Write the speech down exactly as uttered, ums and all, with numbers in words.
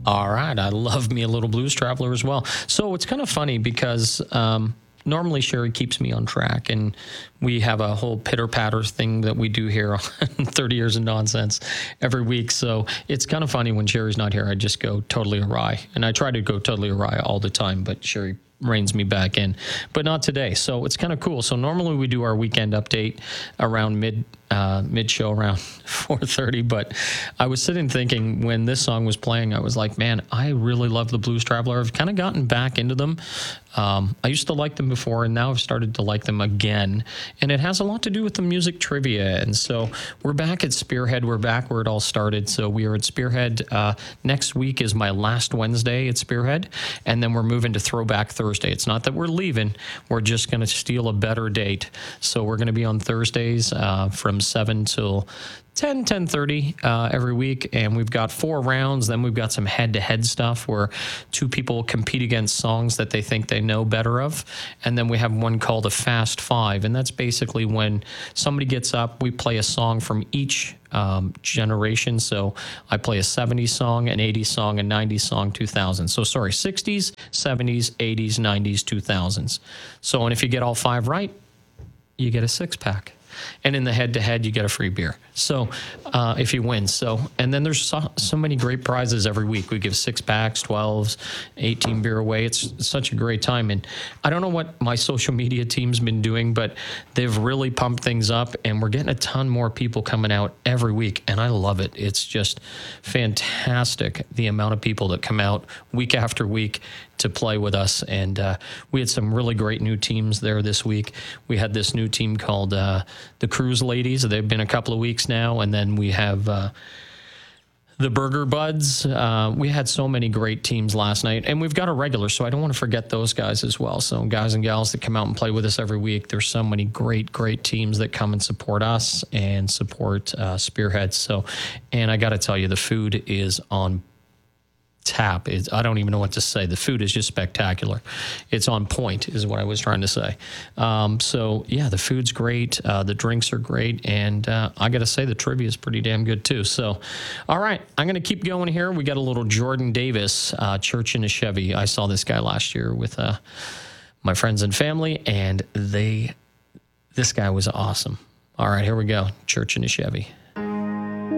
All right. I love me a little Blues Traveler as well. So it's kind of funny because um, normally Sherry keeps me on track, and we have a whole pitter patter thing that we do here on thirty Years of Nonsense every week. So it's kind of funny when Sherry's not here, I just go totally awry. And I try to go totally awry all the time, but Sherry reins me back in, but not today. So it's kind of cool. So normally we do our weekend update around mid uh, mid show around four thirty. But I was sitting thinking when this song was playing, I was like, man, I really love the Blues Traveler. I've kind of gotten back into them. Um, I used to like them before, and now I've started to like them again. And it has a lot to do with the music trivia. And so we're back at Spearhead. We're back where it all started. So we are at Spearhead. Uh, next week is my last Wednesday at Spearhead. And then we're moving to Throwback Thursday. It's not that we're leaving. We're just going to steal a better date. So we're going to be on Thursdays uh, from seven till ten, ten thirty uh, every week, and we've got four rounds. Then we've got some head-to-head stuff where two people compete against songs that they think they know better of, and then we have one called a Fast Five, and that's basically when somebody gets up, we play a song from each um, generation. So I play a seventies song, an eighties song, a nineties song, two thousands. So sorry, sixties, seventies, eighties, nineties, two thousands. So, and if you get all five right, you get a six-pack. And in the head-to-head, you get a free beer. So uh, if you win. So, and then there's so, so many great prizes every week. We give six packs, twelves, eighteen beer away. It's such a great time. And I don't know what my social media team's been doing, but they've really pumped things up, and we're getting a ton more people coming out every week. And I love it. It's just fantastic, the amount of people that come out week after week to play with us. And uh, we had some really great new teams there this week. We had this new team called uh, the Cruise Ladies. They've been a couple of weeks now. And then we have uh, the Burger Buds. Uh, we had so many great teams last night. And we've got a regular, so I don't want to forget those guys as well. So guys and gals that come out and play with us every week, there's so many great, great teams that come and support us and support uh, Spearhead. So, and I got to tell you, the food is on tap. It's, I don't even know what to say. The food is just spectacular. It's on point is what I was trying to say. Um, so yeah, the food's great. Uh, the drinks are great. And uh, I got to say the trivia is pretty damn good too. So, all right, I'm going to keep going here. We got a little Jordan Davis, uh, Church in a Chevy. I saw this guy last year with uh, my friends and family, and they, this guy was awesome. All right, here we go. Church in a Chevy.